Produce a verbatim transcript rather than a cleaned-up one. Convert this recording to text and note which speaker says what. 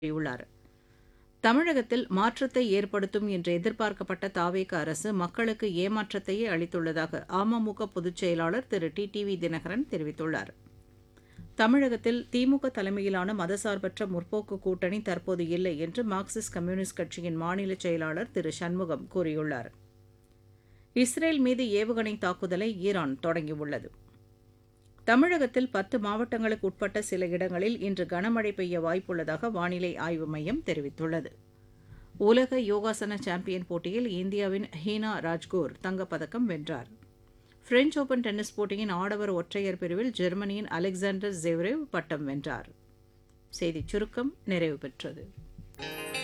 Speaker 1: கூறியுள்ளார். தமிழகத்தில் மாற்றத்தை ஏற்படுத்தும் என்று எதிர்பார்க்கப்பட்ட தாவேக அரசு மக்களுக்கு ஏமாற்றத்தையே அளித்துள்ளதாக அமமுக பொதுச் செயலாளர் திரு டி டிவி தினகரன் தெரிவித்துள்ளார். தமிழகத்தில் திமுக தலைமையிலான மதசார்பற்ற முற்போக்கு கூட்டணி தற்போது இல்லை என்று மார்க்சிஸ்ட் கம்யூனிஸ்ட் கட்சியின் மாநில செயலாளர் திரு சண்முகம் கூறியுள்ளார். இஸ்ரேல் மீது ஏவுகணை தாக்குதலை ஈரான் தொடங்கியுள்ளது. தமிழகத்தில் பத்து மாவட்டங்களுக்கு உட்பட்ட சில இடங்களில் இன்று கனமழை பெய்ய வாய்ப்புள்ளதாக வானிலை ஆய்வு மையம் தெரிவித்துள்ளது. உலக யோகாசன சாம்பியன் போட்டியில் இந்தியாவின் ஹீனா ராஜ்கோர் தங்கப்பதக்கம் வென்றார். பிரெஞ்ச் ஓபன் டென்னிஸ் போட்டியின் ஆடவர் ஒற்றையர் பிரிவில் ஜெர்மனியின் அலெக்சாண்டர் ஜெவ்ரேவ் பட்டம் வென்றார். செய்திச் சுருக்கம் நிறைவு பெற்றது.